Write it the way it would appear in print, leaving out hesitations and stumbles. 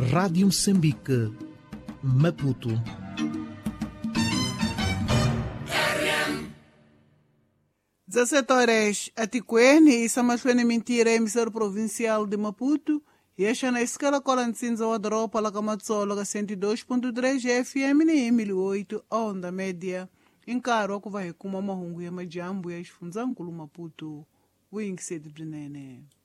Rádio Moçambique, Maputo. Horas atiquene e samachwene mentira emissor provincial de Maputo e esta na escala colancinza o dropa la camazzolo ka 102.3 FM ni 1008 onda média encaro ako vai kuma mahungu ya majambu ya xifunzankulu Maputo wingi sedi brinene.